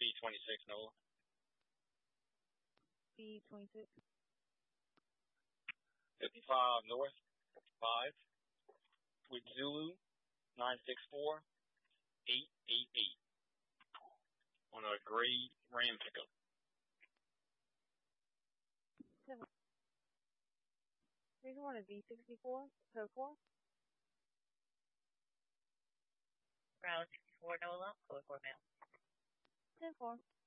B26 NOLA. B26. 55 North 5 with Zulu 964-888 on a gray Ram pickup. Reason 1 is B64, code 4. Route 64 NOLA, code 4 mail. 10-4.